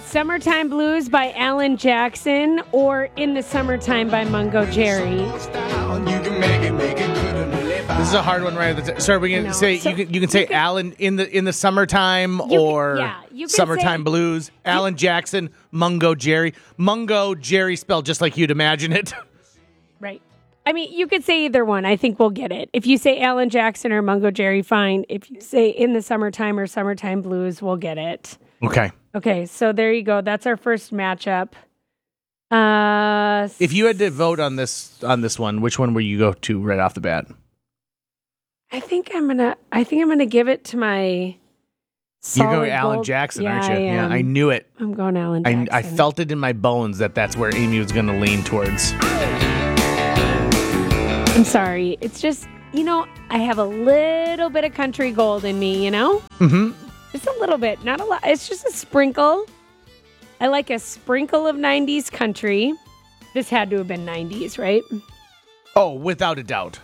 Summertime Blues by Alan Jackson or In the Summertime by Mungo Jerry? This is a hard one, right? So we can say you can say Alan in the summertime or Summertime Blues. Alan Jackson, Mungo Jerry. Mungo Jerry spelled just like you'd imagine it. Right. I mean, you could say either one. I think we'll get it. If you say Alan Jackson or Mungo Jerry, fine. If you say In the Summertime or Summertime Blues, we'll get it. Okay. Okay, so there you go. That's our first matchup. If you had to vote on this one, which one would you go to right off the bat? I think I'm gonna give it to my. You're going Alan Jackson, aren't you? Yeah, I knew it. I'm going Alan Jackson. I felt it in my bones that's where Amy was going to lean towards. I'm sorry. It's just, I have a little bit of country gold in me, Mm-hmm. Just a little bit, not a lot. It's just a sprinkle. I like a sprinkle of 90s country. This had to have been 90s, right? Oh, without a doubt.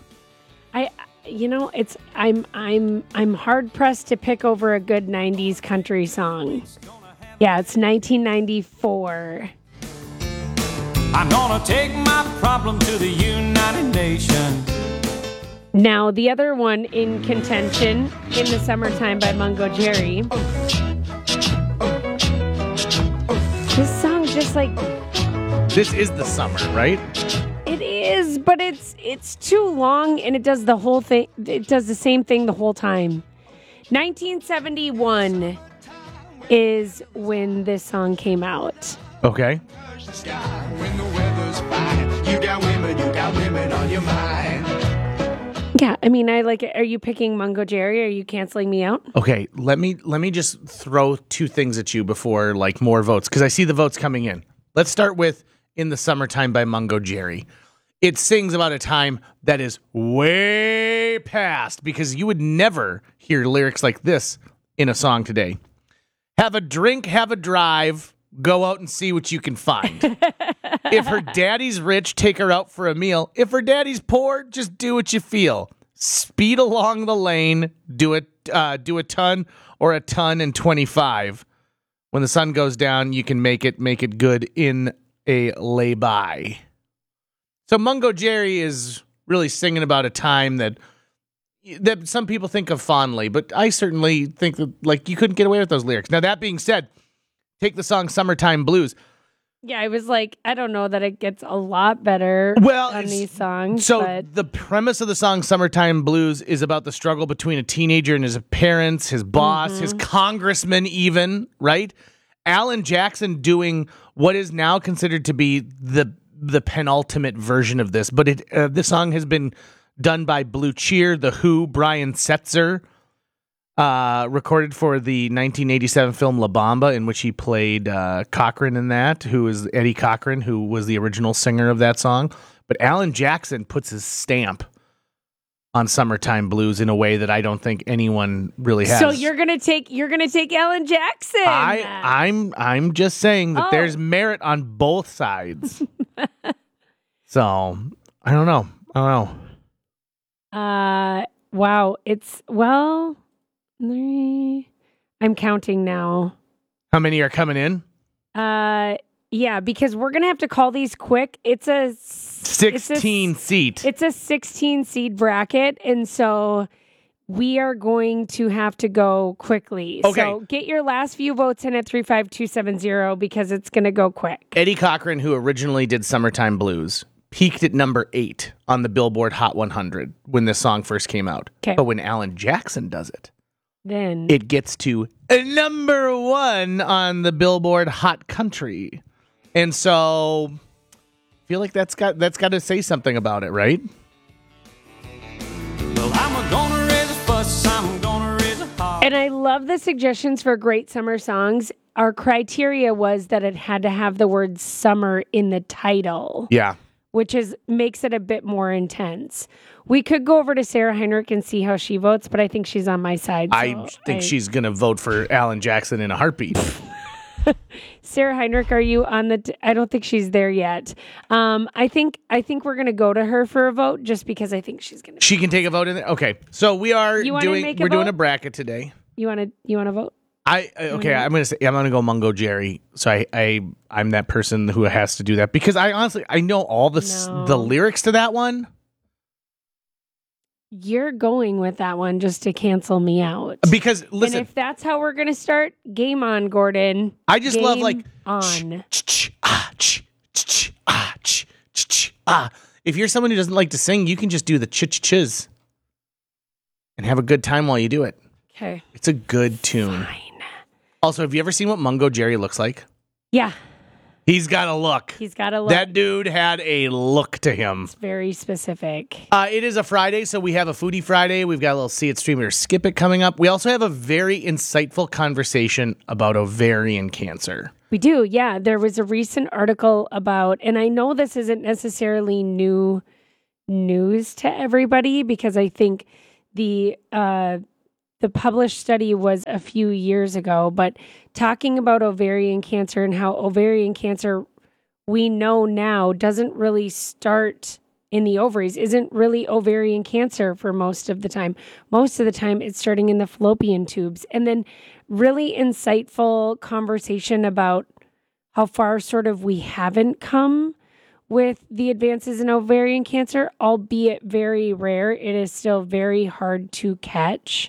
I'm hard pressed to pick over a good 90s country song. Yeah, it's 1994. I'm gonna take my problem to the United Nations. Now, the other one in contention, In the Summertime by Mungo Jerry. This song just like... This is the summer, right? It is, but it's too long and it does the whole thing. It does the same thing the whole time. 1971 is when this song came out. Okay. When the weather's fine, you got women on your mind. Yeah, I mean, I like it. Are you picking Mungo Jerry? Are you canceling me out? Okay, let me just throw two things at you before more votes, because I see the votes coming in. Let's start with In the Summertime by Mungo Jerry. It sings about a time that is way past, because you would never hear lyrics like this in a song today. Have a drink, have a drive, go out and see what you can find. If her daddy's rich, take her out for a meal. If her daddy's poor, just do what you feel. Speed along the lane, do a ton or a ton and 25. When the sun goes down, you can make it good in a lay-by. So Mungo Jerry is really singing about a time that some people think of fondly, but I certainly think that you couldn't get away with those lyrics. Now, that being said, take the song Summertime Blues. Yeah, I was like, I don't know that it gets a lot better on these songs. So the premise of the song Summertime Blues is about the struggle between a teenager and his parents, his boss, his congressman even, right? Alan Jackson doing what is now considered to be the penultimate version of this. But this song has been done by Blue Cheer, The Who, Brian Setzer, recorded for the 1987 film La Bamba, in which he played Cochran in that, who is Eddie Cochran, who was the original singer of that song. But Alan Jackson puts his stamp on Summertime Blues in a way that I don't think anyone really has. So you're gonna take Alan Jackson. I'm just saying that there's merit on both sides. So I don't know. Wow. I'm counting now. How many are coming in? Yeah, because we're gonna have to call these quick. It's a 16 seat. It's a 16 seed bracket, and so we are going to have to go quickly. Okay. So get your last few votes in at 35270 because it's gonna go quick. Eddie Cochran, who originally did Summertime Blues, peaked at number 8 on the Billboard Hot 100 when this song first came out. Okay. But when Alan Jackson does it, then it gets to number 1 on the Billboard Hot Country. And so I feel like that's got to say something about it, right? Well, I'm gonna raise a fuss, I'm gonna raise a heart. And I love the suggestions for great summer songs. Our criteria was that it had to have the word summer in the title. Yeah. Which makes it a bit more intense. We could go over to Sarah Heinrich and see how she votes, but I think she's on my side. So I think she's going to vote for Alan Jackson in a heartbeat. Sarah Heinrich, are you on the... I don't think she's there yet. I think we're going to go to her for a vote just because I think she's going to... She can take a vote in there? Okay. So we're doing a bracket today. You want to vote? Okay, I'm gonna go Mungo Jerry. So I'm that person who has to do that because I know all the lyrics to that one. You're going with that one just to cancel me out. Because listen, and if that's how we're gonna start, game on, Gordon. I just love like on. If you're someone who doesn't like to sing, you can just do the ch-ch-chiz and have a good time while you do it. Okay, it's a good tune. Fine. Also, have you ever seen what Mungo Jerry looks like? Yeah. He's got a look. That dude had a look to him. It's very specific. It is a Friday, so we have a Foodie Friday. We've got a little See It, Stream It, or Skip It coming up. We also have a very insightful conversation about ovarian cancer. We do, yeah. There was a recent article about, and I know this isn't necessarily new news to everybody because I think the published study was a few years ago, but talking about ovarian cancer and how ovarian cancer, we know now, doesn't really start in the ovaries, isn't really ovarian cancer for most of the time. Most of the time, it's starting in the fallopian tubes. And then really insightful conversation about how far sort of we haven't come with the advances in ovarian cancer, albeit very rare. It is still very hard to catch.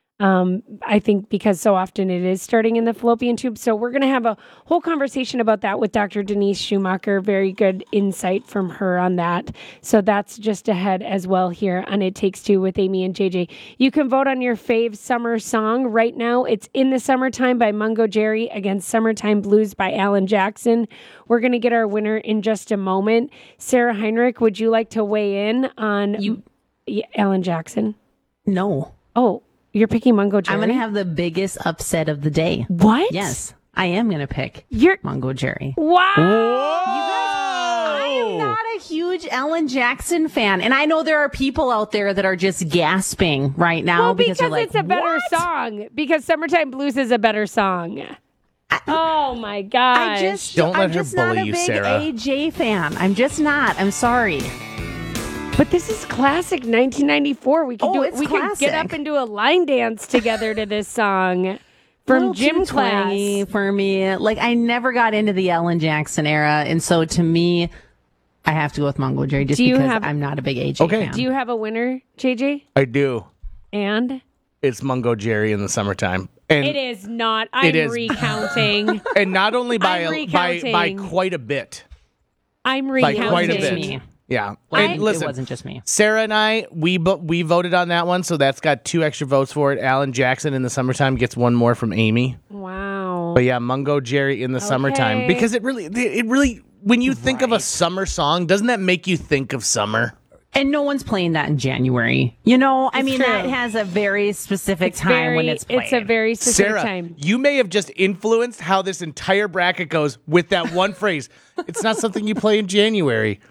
I think because so often it is starting in the fallopian tube. So we're going to have a whole conversation about that with Dr. Denise Schumacher. Very good insight from her on that. So that's just ahead as well here on It Takes Two with Amy and JJ. You can vote on your fave summer song. Right now, it's In the Summertime by Mungo Jerry against Summertime Blues by Alan Jackson. We're going to get our winner in just a moment. Sarah Heinrich, would you like to weigh in on Alan Jackson? No. Oh. You're picking Mungo Jerry? I'm going to have the biggest upset of the day. What? Yes, I am going to pick Mungo Jerry. Wow. Whoa. You guys, I am not a huge Alan Jackson fan. And I know there are people out there that are just gasping right now. Well, because like, it's a better song. Because Summertime Blues is a better song. Oh, my gosh. Don't let I'm her just bully not a you, big Sarah. AJ fan. I'm just not. I'm sorry. But this is classic 1994. We can it's we classic. can get up and do a line dance together to this song from gym class. Twangy for me. Like, I never got into the Alan Jackson era, and so to me, I have to go with Mungo Jerry just because I'm not a big AJ fan. Do you have a winner, JJ? I do. And it's Mungo Jerry in the Summertime. And it is not. I'm recounting. And not only by quite a bit. I'm recounting. By quite a bit. Yeah. And listen, it wasn't just me. Sarah and I, we voted on that one, so that's got 2 extra votes for it. Alan Jackson in the Summertime gets 1 more from Amy. Wow. But yeah, Mungo Jerry in the Summertime. Because it really, when you think of a summer song, doesn't that make you think of summer? And no one's playing that in January. You know, I mean, that has a very specific time when it's played. It's a very specific Sarah, time. You may have just influenced how this entire bracket goes with that one phrase. It's not something you play in January.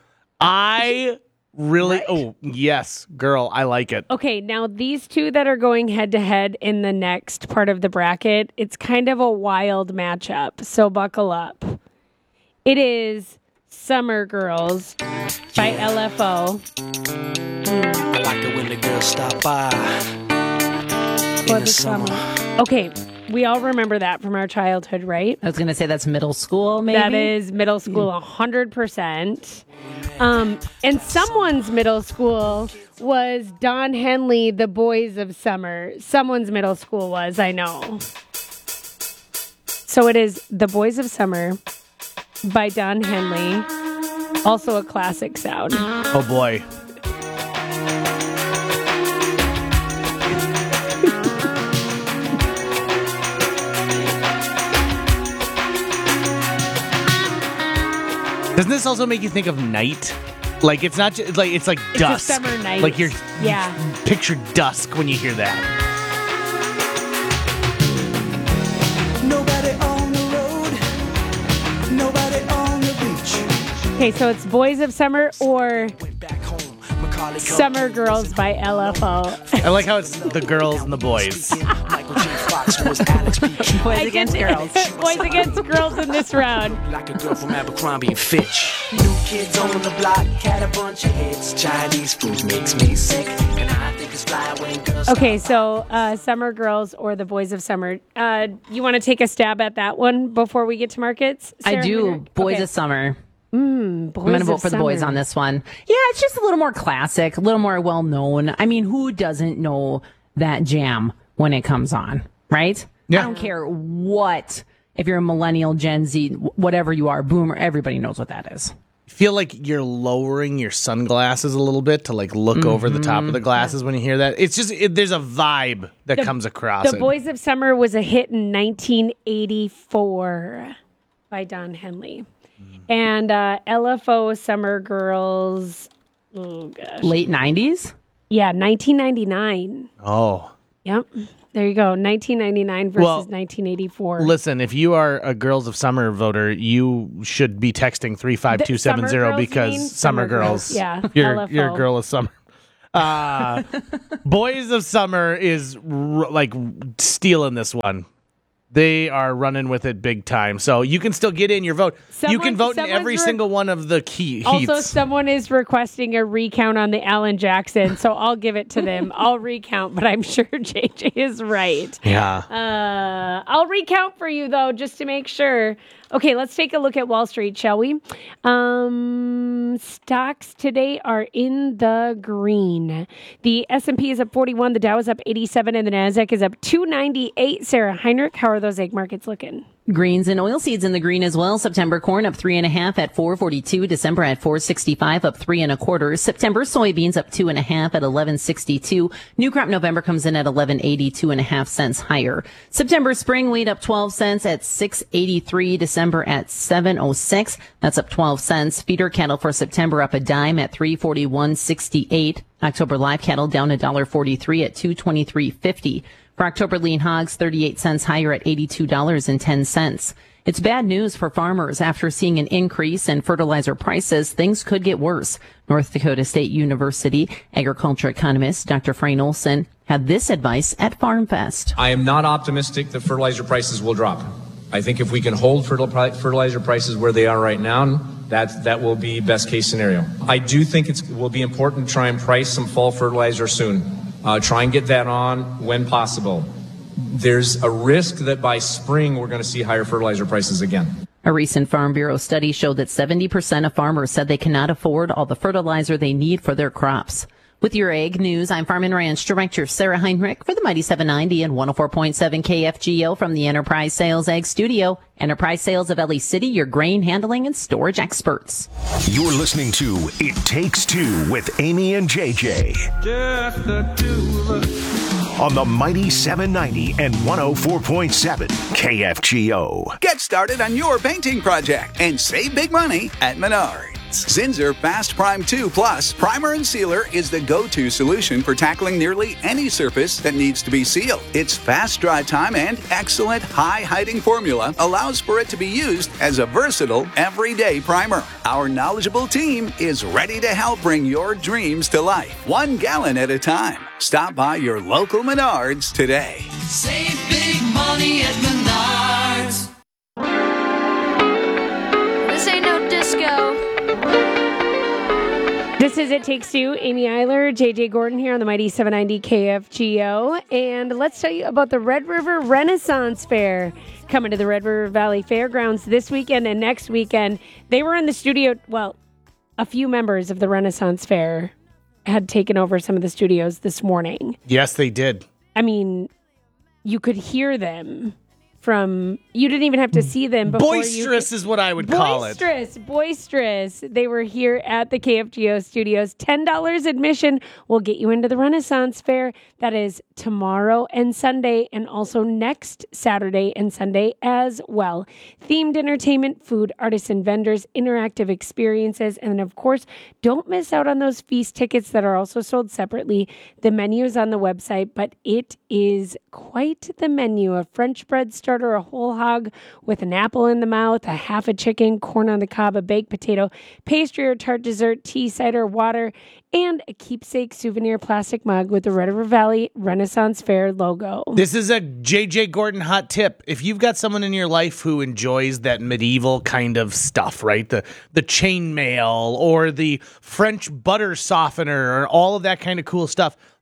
Oh, yes, girl, I like it. Okay, now these two that are going head to head in the next part of the bracket, it's kind of a wild matchup, so buckle up. It is Summer Girls by LFO. I like it when the girls stop by. For the summer. Okay, we all remember that from our childhood, right? I was going to say that's middle school, maybe? That is middle school, 100%. And someone's middle school was Don Henley, The Boys of Summer. Someone's middle school was, I know. So it is The Boys of Summer by Don Henley. Also a classic sound. Oh, boy. Doesn't this also make you think of night? Like it's not just, it's like dusk. It's a summer night. Like you picture dusk when you hear that. Nobody on the road, nobody on the beach. Okay, so it's Boys of Summer or Summer Girls by LFO. I like how it's the girls and the boys. Boys against girls. Boys against girls in this round. Like a girl from Abercrombie and Fitch. New kids on the block had a bunch of hits. Chinese food makes me sick, and I think it's Okay, so Summer Girls or the Boys of Summer. You want to take a stab at that one before we get to markets? I Sarah do. Heinrich? Boys Okay. of Summer. Boys I'm going to vote for the boys on this one. Yeah, it's just a little more classic, a little more well known. I mean, who doesn't know that jam when it comes on, right? Yeah. I don't care what, if you're a millennial, Gen Z, whatever you are, boomer, everybody knows what that is. Feel like you're lowering your sunglasses a little bit to like look over the top of the glasses when you hear that. It's just there's a vibe that comes across. The Boys of Summer was a hit in 1984 by Don Henley. And LFO Summer Girls, oh gosh. Late 90s? Yeah, 1999. Oh. Yep. There you go. 1999 versus 1984. Listen, if you are a Girls of Summer voter, you should be texting 35270 Summer Girls, because you mean? Summer Girls. Yeah. You're LFO. a girl of summer. Boys of Summer is like stealing this one. They are running with it big time. So you can still get in your vote. You can vote in every single one of the heats. Also, someone is requesting a recount on the Alan Jackson, so I'll give it to them. I'll recount, but I'm sure JJ is right. Yeah. I'll recount for you, though, just to make sure. Okay, let's take a look at Wall Street, shall we? Stocks today are in the green. The S&P is up 41, the Dow is up 87, and the Nasdaq is up 298. Sarah Heinrich, how are those egg markets looking? Greens and oilseeds in the green as well. September corn up 3.5 at $4.42. December at $4.65, up 3.25. September soybeans up 2.5 at $11.62. New crop November comes in at $11.80, 2.5 cents higher. September spring wheat up 12 cents at $6.83. December at $7.06. That's up 12 cents. Feeder cattle for September up a dime at $341.68. October live cattle down $1.43 at $223.50. For October lean hogs, 38 cents higher at $82.10. It's bad news for farmers. After seeing an increase in fertilizer prices, things could get worse. North Dakota State University agriculture economist Dr. Frayne Olson had this advice at FarmFest. I am not optimistic that fertilizer prices will drop. I think if we can hold fertilizer prices where they are right now, that will be best case scenario. I do think it will be important to try and price some fall fertilizer soon. Try and get that on when possible. There's a risk that by spring we're going to see higher fertilizer prices again. A recent Farm Bureau study showed that 70% of farmers said they cannot afford all the fertilizer they need for their crops. With your Ag News, I'm Farm and Ranch Director Sarah Heinrich for the Mighty 790 and 104.7 KFGO from the Enterprise Sales Ag Studio. Enterprise Sales of LA City, your grain handling and storage experts. You're listening to It Takes Two with Amy and JJ. Just the two of us. On the Mighty 790 and 104.7 KFGO. Get started on your painting project and save big money at Menards. Zinsser Fast Prime 2 Plus Primer and Sealer is the go-to solution for tackling nearly any surface that needs to be sealed. Its fast dry time and excellent high-hiding formula allows for it to be used as a versatile, everyday primer. Our knowledgeable team is ready to help bring your dreams to life, 1 gallon at a time. Stop by your local Menards today. Save big money at Menards. This ain't no disco. This is It Takes Two. Amy Eiler, JJ Gordon here on the Mighty 790 KFGO. And let's tell you about the Red River Renaissance Fair coming to the Red River Valley Fairgrounds this weekend and next weekend. They were in the studio. Well, a few members of the Renaissance Fair had taken over some of the studios this morning. Yes, they did. I mean, you could hear them from, you didn't even have to see them before. Boisterous is what I would call it. Boisterous. They were here at the KFGO studios. $10 admission will get you into the Renaissance Fair. That is tomorrow and Sunday, and also next Saturday and Sunday as well. Themed entertainment, food, artisan vendors, interactive experiences, and of course, don't miss out on those feast tickets that are also sold separately. The menu is on the website, but it is quite the menu. A French bread starter, a whole hog with an apple in the mouth, a half a chicken, corn on the cob, a baked potato, pastry or tart dessert, tea, cider, water, and a keepsake souvenir plastic mug with the Red River Valley Renaissance Fair logo. This is a JJ Gordon hot tip. If you've got someone in your life who enjoys that medieval kind of stuff, right? The chainmail or the French butter softener or all of that kind of cool stuff,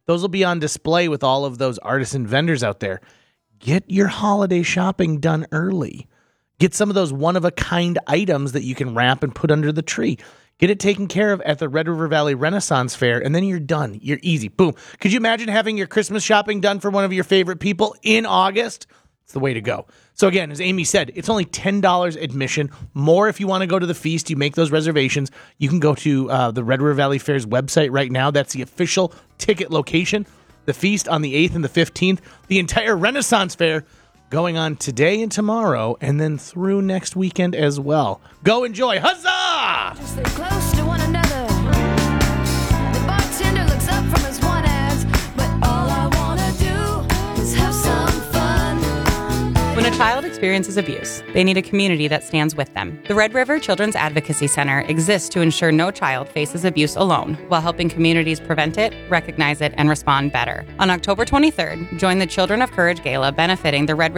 Those will be on display with all of those artisan vendors out there. Get your holiday shopping done early. Get some of those one-of-a-kind items that you can wrap and put under the tree. Get it taken care of at the Red River Valley Renaissance Fair, and then you're done. You're easy. Boom. Could you imagine having your Christmas shopping done for one of your favorite people in August? It's the way to go. So again, as Amy said, it's only $10 admission. More if you want to go to the feast. You make those reservations. You can go to the Red River Valley Fair's website right now. That's the official ticket location. The feast on the 8th and the 15th. The entire Renaissance Fair going on today and tomorrow, and then through next weekend as well. Go enjoy. Huzzah! Just stay close to one another. The bartender looks up from his one ads, but all I wanna do is have some fun. When a child experiences abuse, they need a community that stands with them. The Red River Children's Advocacy Center exists to ensure no child faces abuse alone, while helping communities prevent it, recognize it, and respond better. On October 23rd, join the Children of Courage Gala benefiting the Red River